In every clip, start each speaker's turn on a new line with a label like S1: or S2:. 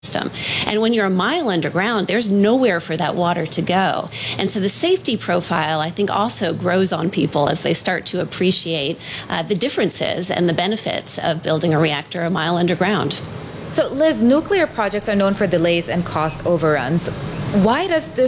S1: system. And when you're a mile underground, there's nowhere for that water to go. And so the safety profile, I think, also grows on people as they start to appreciate the differences and the benefits of building a reactor a mile underground.
S2: So, Liz, nuclear projects are known for delays and cost overruns. Why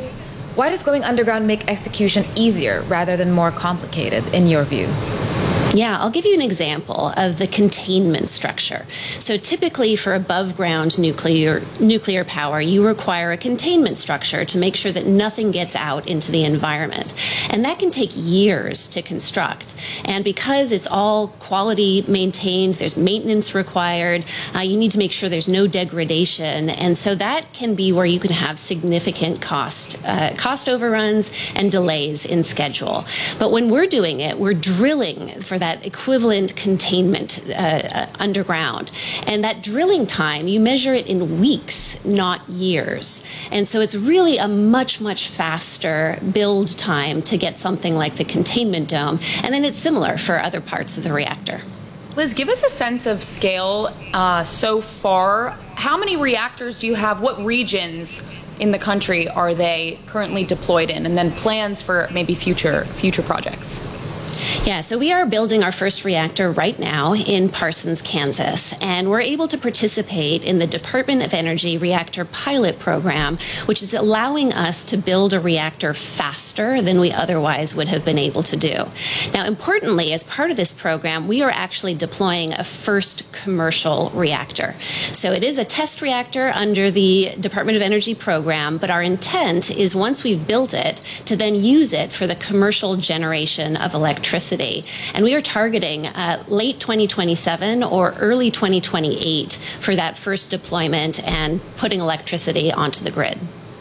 S2: does going underground make execution easier rather than more complicated, in your view?
S1: Yeah, I'll give you an example of the containment structure. So typically for above ground nuclear power, you require a containment structure to make sure that nothing gets out into the environment. And that can take years to construct. And because it's all quality maintained, there's maintenance required, you need to make sure there's no degradation. And so that can be where you can have significant cost overruns and delays in schedule. But when we're doing it, we're drilling for that equivalent containment underground. And that drilling time, you measure it in weeks, not years. And so it's really a much, much faster build time to get something like the containment dome. And then it's similar for other parts of the reactor.
S3: Liz, give us a sense of scale so far. How many reactors do you have? What regions in the country are they currently deployed in? And then plans for maybe future projects?
S1: Yeah, so we are building our first reactor right now in Parsons, Kansas, and we're able to participate in the Department of Energy Reactor Pilot Program, which is allowing us to build a reactor faster than we otherwise would have been able to do. Now, importantly, as part of this program, we are actually deploying a first commercial reactor. So it is a test reactor under the Department of Energy program, but our intent is once we've built it to then use it for the commercial generation of electricity. And we are targeting late 2027 or early 2028 for that first deployment and putting electricity onto the grid.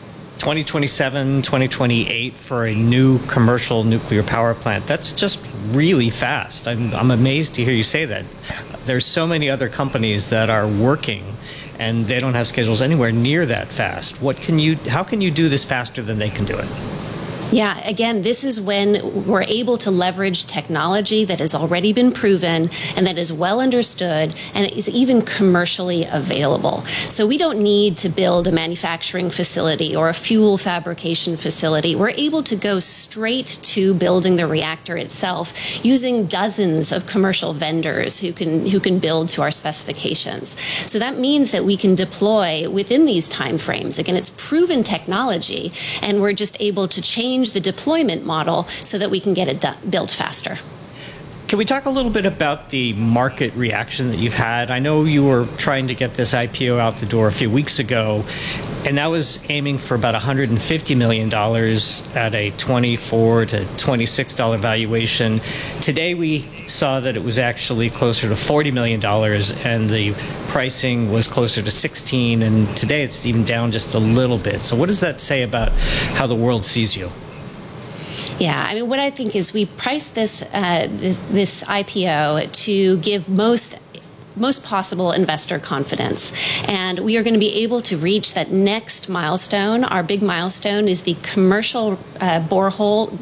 S4: 2027, 2028 for a new commercial nuclear power plant. That's just really fast. I'm amazed to hear you say that. There's so many other companies that are working and they don't have schedules anywhere near that fast. How can you do this faster than they can do it?
S1: Yeah, again, this is when we're able to leverage technology that has already been proven and that is well understood and is even commercially available. So we don't need to build a manufacturing facility or a fuel fabrication facility. We're able to go straight to building the reactor itself using dozens of commercial vendors who can build to our specifications. So that means that we can deploy within these timeframes. Again, it's proven technology, and we're just able to change the deployment model so that we can get it built faster.
S4: Can we talk a little bit about the market reaction that you've had? I know you were trying to get this IPO out the door a few weeks ago, and that was aiming for about $150 million at a $24 to $26 valuation. Today we saw that it was actually closer to $40 million, and the pricing was closer to 16, and today it's even down just a little bit. So what does that say about how the world sees you?
S1: Yeah, I mean, what I think is we priced this IPO to give most possible investor confidence. And we are going to be able to reach that next milestone. Our big milestone is the commercial borehole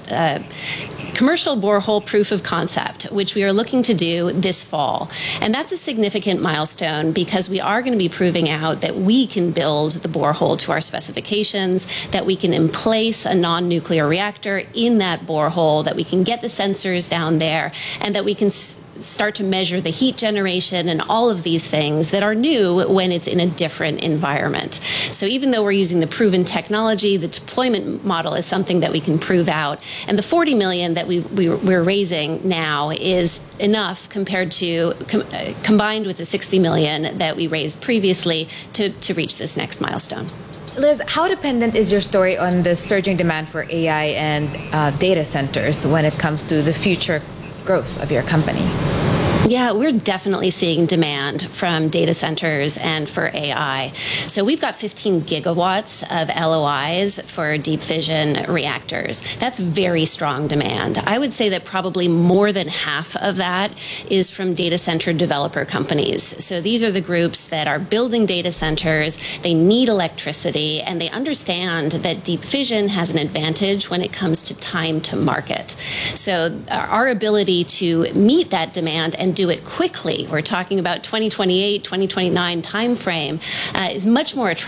S1: proof of concept, which we are looking to do this fall. And that's a significant milestone because we are going to be proving out that we can build the borehole to our specifications, that we can emplace a non-nuclear reactor in that borehole, that we can get the sensors down there, and that we can start to measure the heat generation and all of these things that are new when it's in a different environment. So even though we're using the proven technology, the deployment model is something that we can prove out. And the $40 million that we're raising now is enough compared to combined with the $60 million that we raised previously to reach this next milestone.
S2: Liz, how dependent is your story on the surging demand for AI and data centers when it comes to the future growth of your company?
S1: Yeah, we're definitely seeing demand from data centers and for AI. So we've got 15 gigawatts of LOIs for deep fission reactors. That's very strong demand. I would say that probably more than half of that is from data center developer companies. So these are the groups that are building data centers, they need electricity, and they understand that deep fission has an advantage when it comes to time to market. So our ability to meet that demand and and do it quickly, we're talking about 2028, 2029 timeframe, is much more attractive